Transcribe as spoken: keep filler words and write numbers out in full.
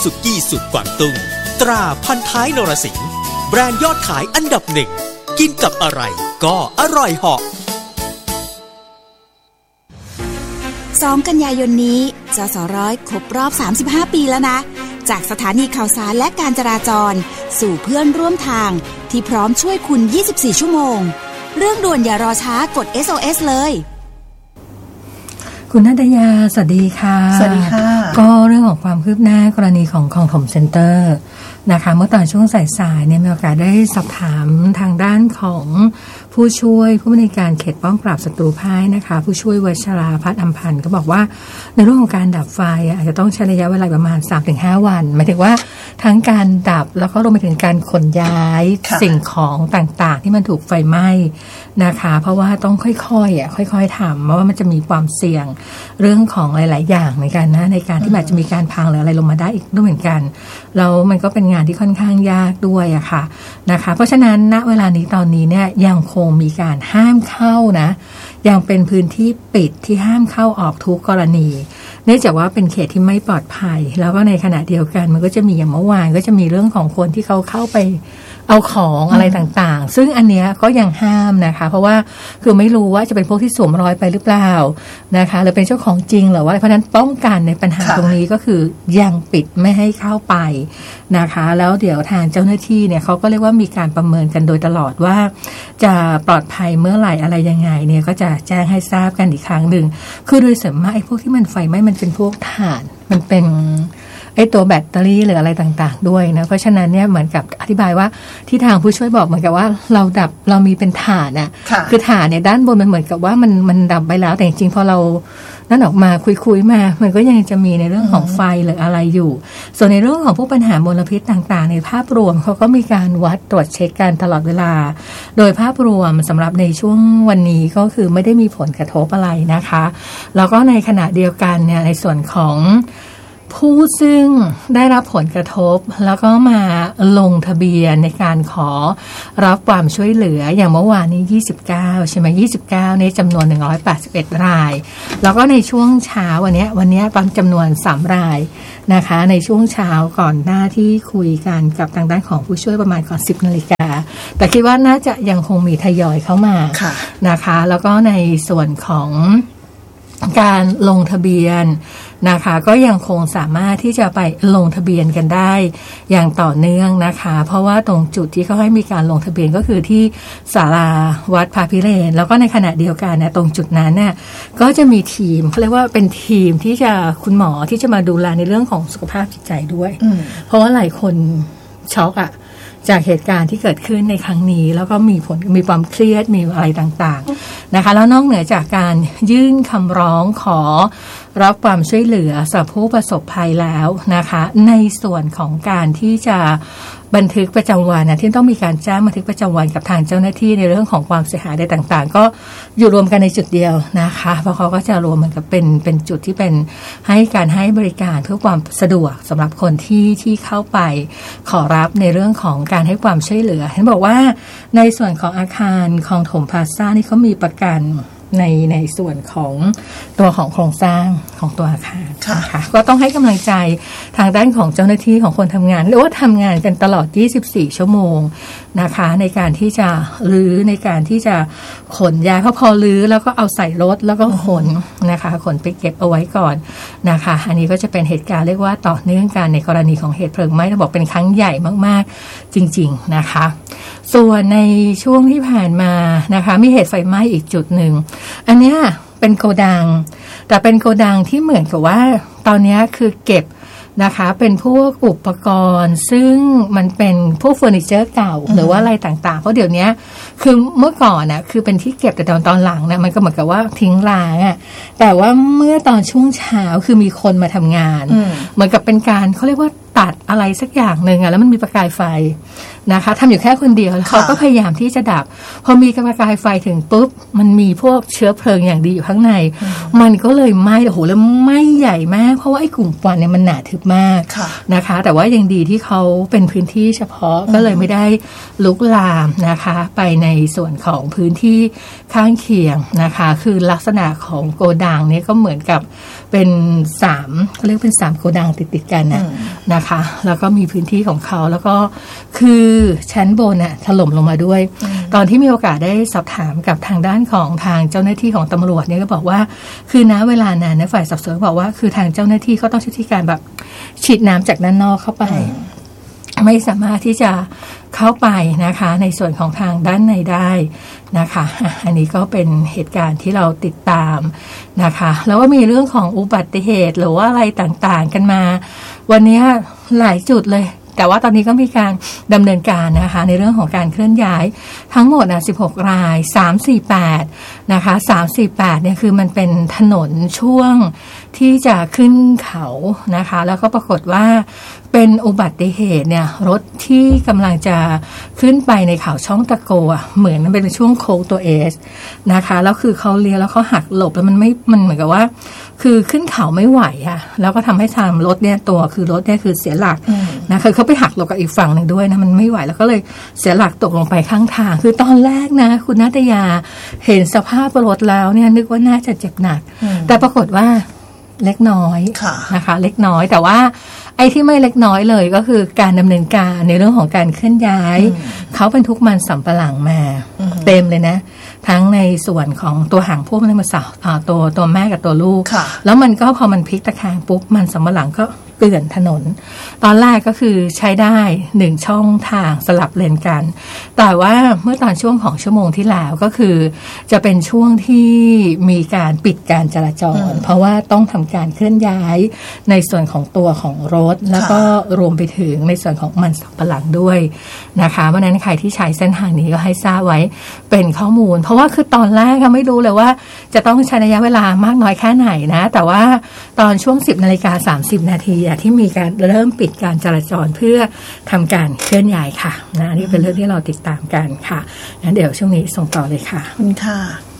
สุกี้สุดกวางตุ้งตราพันท้ายนรสิงห์แบรนด์ยอดขายอันดับหนึ่งกินกับอะไรก็อร่อยเหาะสองกันยายนนี้จสร้อยครบรอบสามสิบห้าปีแล้วนะจากสถานีข่าวสารและการจราจรสู่เพื่อนร่วมทางที่พร้อมช่วยคุณยี่สิบสี่ชั่วโมงเรื่องด่วนอย่ารอช้ากด เอส โอ เอส เลยคุณณัฐยาสวัสดีค่ะสวัสดีค่ะก็เรื่องของความคืบหน้ากรณีของคลองถมเซ็นเตอร์นะคะเมื่อตอนช่วงสายๆเนี่ยมีโอกาสได้สอบถามทางด้านของผู้ช่วยผู้บริการเขตป้องปราบศัตรูพ่ายนะคะผู้ช่วยวัชราพัฒน์อำพันธ์ก็บอกว่าในเรื่องของการดับไฟอาจจะต้องใช้ระยะเวลาประมาณ สามถึงห้า วันหมายถึงว่าทั้งการดับแล้วก็รวมไปถึงการขนย้ายสิ่งของต่างๆที่มันถูกไฟไหม้นะคะเพราะว่าต้องค่อยๆอ่ะค่อยๆทำเพราะว่ามันจะมีความเสี่ยงเรื่องของหลายๆอย่างเหมือนกันนะในการที่อาจจะมีการพังหรืออะไรลงมาได้อีกด้วยเหมือนกันแล้วมันก็เป็นงานที่ค่อนข้างยากด้วยอะค่ะนะคะเพราะฉะนั้นณเวลานี้ตอนนี้เนี่ยยังคงมีการห้ามเข้านะยังเป็นพื้นที่ปิดที่ห้ามเข้าออกทุกกรณีเนื่องจากว่าเป็นเขตที่ไม่ปลอดภัยแล้วก็ในขณะเดียวกันมันก็จะมีอย่างเมื่อวานก็จะมีเรื่องของคนที่เขาเข้าไปเอาของอะไรต่างๆซึ่งอันเนี้ยก็ยังห้ามนะคะเพราะว่าคือไม่รู้ว่าจะเป็นพวกที่สวมรอยไปหรือเปล่านะคะหรือเป็นเจ้าของจริงหรือว่าเพราะนั้นป้องกันในปัญหาตรงนี้ก็คือยังปิดไม่ให้เข้าไปนะคะแล้วเดี๋ยวทางเจ้าหน้าที่เนี่ยเขาก็เรียกว่ามีการประเมินกันโดยตลอดว่าจะปลอดภัยเมื่อไหร่อะไรยังไงเนี่ยก็จะแจ้งให้ทราบกันอีกครั้งหนึ่งคือโดยส่วนมากไอ้พวกที่มันไฟไหม้มันเป็นพวกถ่านมันเป็นไอ้ตัวแบตเตอรี่หรืออะไรต่างๆด้วยนะเพราะฉะนั้นเนี่ยเหมือนกับอธิบายว่าที่ทางผู้ช่วยบอกเหมือนกับว่าเราดับเรามีเป็นถ่านน่ะคือถ่านเนี่ยด้านบนมันเหมือนกับว่ามันมันดับไปแล้วแต่จริงๆพอเรานั่นออกมาคุยๆมามันก็ยังจะมีในเรื่องของไฟหรืออะไรอยู่ส่วนในเรื่องของพวกปัญหามลพิษต่างๆในภาพรวมเขาก็มีการวัดตรวจเช็คกันตลอดเวลาโดยภาพรวมสำหรับในช่วงวันนี้ก็คือไม่ได้มีผลกระทบอะไรนะคะแล้วก็ในขณะเดียวกันเนี่ยในส่วนของผู้ซึ่งได้รับผลกระทบแล้วก็มาลงทะเบียนในการขอรับความช่วยเหลืออย่างเมื่อวานนี้ยี่สิบเก้าใช่ไหมยี่สิบเก้าในจำนวนหนึ่งร้อยแปดสิบเอ็ดรายแล้วก็ในช่วงเช้าวันนี้วันนี้จำนวนสามรายนะคะในช่วงเช้าก่อนหน้าที่คุยกันกับทางด้านของผู้ช่วยประมาณก่อนสิบนาฬิกาแต่คิดว่าน่าจะยังคงมีทยอยเข้ามานะคะแล้วก็ในส่วนของการลงทะเบียนนะคะก็ยังคงสามารถที่จะไปลงทะเบียนกันได้อย่างต่อเนื่องนะคะเพราะว่าตรงจุดที่เขาให้มีการลงทะเบียนก็คือที่ศาลาวัดพระพิเรนแล้วก็ในขณะเดียวกันเนี่ยตรงจุดนั้นเนี่ยก็จะมีทีมเขาเรียกว่าเป็นทีมที่จะคุณหมอที่จะมาดูแลในเรื่องของสุขภาพจิตใจด้วยเพราะว่าหลายคนช็อกอะจากเหตุการณ์ที่เกิดขึ้นในครั้งนี้แล้วก็มีผลมีความเครียดมีอะไรต่างๆนะคะแล้วนอกเหนือจากการยื่นคำร้องขอรับความช่วยเหลือสำหรับผู้ประสบภัยแล้วนะคะในส่วนของการที่จะบันทึกประจำวันนะที่ต้องมีการแจ้งบันทึกประจำวันกับทางเจ้าหน้าที่ในเรื่องของความเสียหายใดต่างๆก็อยู่รวมกันในจุดเดียวนะคะเพราะเขาก็จะรวมเหมือนกับเป็นเป็นจุดที่เป็นให้การให้บริการเพื่อความสะดวกสำหรับคนที่ที่เข้าไปขอรับในเรื่องของการให้ความช่วยเหลือเห็นบอกว่าในส่วนของอาคารคลองถมพลาซ่านี่เขามีประกันในในส่วนของตัวของโครงสร้างของตัวอาคารนะคะก็ต้องให้กำลังใจทางด้านของเจ้าหน้าที่ของคนทำงานหรือว่าทำงานกันตลอดยี่สิบสี่ชั่วโมงนะคะในการที่จะรื้อในการที่จะขนย้ายเพราะพอรื้อแล้วก็เอาใส่รถแล้วก็ขนนะคะขนไปเก็บเอาไว้ก่อนนะคะอันนี้ก็จะเป็นเหตุการณ์เรียกว่าต่อเนื่องกันในกรณีของเหตุเพลิงไหม้เราบอกเป็นครั้งใหญ่มากๆจริงๆนะคะส่วนในช่วงที่ผ่านมานะคะมีเหตุไฟไหม้อีกจุดหนึ่งอันเนี้ยเป็นโกดังแต่เป็นโกดังที่เหมือนกับว่าตอนนี้คือเก็บนะคะเป็นพวกอุปกรณ์ซึ่งมันเป็นพวกเฟอร์นิเจอร์เก่าหรือว่าอะไรต่างๆเพราะเดี๋ยวนี้คือเมื่อก่อนน่ะคือเป็นที่เก็บแต่ตอนตอนหลังนะมันก็เหมือนกับว่าทิ้งร้างอ่ะแต่ว่าเมื่อตอนช่วงเช้าคือมีคนมาทำงานเหมือนกับเป็นการเขาเรียกว่าตัดอะไรสักอย่างหนึ่งอ่ะแล้วมันมีประกายไฟนะคะทำอยู่แค่คนเดียวเขาก็พยายามที่จะดับพอมีประกายไฟถึงปุ๊บมันมีพวกเชื้อเพลิงอย่างดีอยู่ข้างในมันก็เลยไหม้โอ้โหแล้วไหม้ใหญ่มากเพราะว่าไอ้กลุ่มควันเนี่ยมันหนาทึบมากนะคะแต่ว่ายังดีที่เขาเป็นพื้นที่เฉพาะก็เลยไม่ได้ลุกลามนะคะไปในส่วนของพื้นที่ข้างเคียงนะคะคือลักษณะของโกดังเนี่ยก็เหมือนกับเป็นสามเขาเรียกเป็นสามโกดังติดๆกันนะนะคะแล้วก็มีพื้นที่ของเขาแล้วก็คือชั้นบนน่ะถล่มลงมาด้วยตอนที่มีโอกาสได้สอบถามกับทางด้านของทางเจ้าหน้าที่ของตำรวจเนี่ยก็บอกว่าคือณเวลานั้นนะฝ่ายสอบสวนบอกว่าคือทางเจ้าหน้าที่เขาต้องใช้วิธีการแบบฉีดน้ำจากด้านนอกเข้าไปไม่สามารถที่จะเข้าไปนะคะในส่วนของทางด้านในได้นะคะอันนี้ก็เป็นเหตุการณ์ที่เราติดตามนะคะแล้วก็มีเรื่องของอุบัติเหตุหรือว่าอะไรต่างๆกันมาวันนี้หลายจุดเลยแต่ว่าตอนนี้ก็มีการดำเนินการนะคะในเรื่องของการเคลื่อนย้ายทั้งหมดนะสิบหกรายสามสี่แปดนะคะสามสี่แปดเนี่ยคือมันเป็นถนนช่วงที่จะขึ้นเขานะคะแล้วก็ปรากฏว่าเป็นอุบัติเหตุเนี่ยรถที่กำลังจะขึ้นไปในเขาช่องตะโกอ่ะเหมือนมันเป็นช่วงโค้งตัวเอสนะคะแล้วคือเขาเลี้ยวแล้วเขาหักหลบแล้วมันไม่มันเหมือนกับว่าคือขึ้นเขาไม่ไหวอะแล้วก็ทำให้ทางรถเนี่ยตัวคือรถเนี่ยคือเสียหลักนะคือเขาไปหักหลบกับอีกฝั่งหนึ่งด้วยนะมันไม่ไหวแล้วก็เลยเสียหลักตกลงไปข้างทางคือตอนแรกนะคุณณัฐยาเห็นสภาพรถแล้วเนี่ยนึกว่าน่าจะเจ็บหนักแต่ปรากฏว่าเล็กน้อยนะคะเล็กน้อยแต่ว่าไอ้ที่ไม่เล็กน้อยเลยก็คือการดำเนินการในเรื่องของการเคลื่อนย้ายเขาบรรทุกมันสำปะหลังมาเต็มเลยนะทั้งในส่วนของตัวหางพ่วงมันมาสาวตัวตัวแม่กับตัวลูกแล้วมันก็พอมันพลิกตะแคงปุ๊บมันสำปะหลังก็เกลื่อนถนนตอนแรกก็คือใช้ได้หนึ่งช่องทางสลับเลนกันแต่ว่าเมื่อตอนช่วงของชั่วโมงที่แล้วก็คือจะเป็นช่วงที่มีการปิดการจราจรเพราะว่าต้องทำการเคลื่อนย้ายในส่วนของตัวของรถแล้วก็รวมไปถึงในส่วนของมันสำปะหลังด้วยนะคะเพราะนั้นใครที่ใช้เส้นทางนี้ก็ให้ทราบไว้เป็นข้อมูลเพราะว่าคือตอนแรกก็ไม่รู้เลยว่าจะต้องใช้ระยะเวลามากน้อยแค่ไหนนะแต่ว่าตอนช่วงสิบนาฬิกาสามสิบนาทีที่มีการเริ่มปิดการจราจรเพื่อทำการเคลื่อนย้ายค่ะนะนี่เป็นเรื่องที่เราติดตามกันค่ะงั้นเดี๋ยวช่วงนี้ส่งต่อเลยค่ะค่ะ